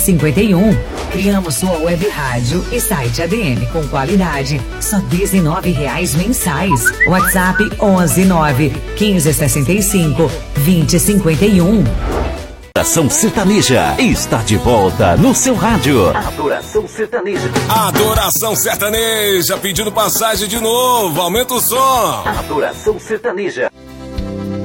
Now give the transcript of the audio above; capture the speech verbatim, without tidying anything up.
cinquenta e um. Criamos sua web rádio e site A D M com qualidade, só dezenove reais mensais. WhatsApp onze nove quinze sessenta e cinco vinte cinquenta e um. Adoração Sertaneja está de volta no seu rádio. Adoração Sertaneja. Adoração Sertaneja, pedindo passagem de novo. Aumenta o som. Adoração Sertaneja.